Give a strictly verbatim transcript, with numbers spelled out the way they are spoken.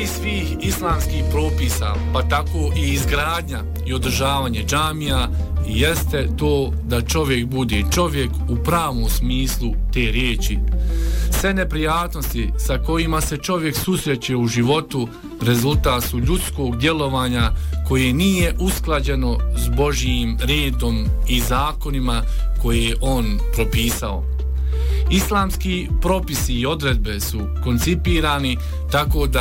Cilj svih islamskih propisa, pa tako i izgradnja i održavanje džamija, jeste to da čovjek bude čovjek u pravom smislu te riječi. Sve neprijatnosti sa kojima se čovjek susreće u životu rezultat su ljudskog djelovanja koje nije usklađeno s Božjim redom i zakonima koje je on propisao. Islamski propisi i odredbe su koncipirani tako da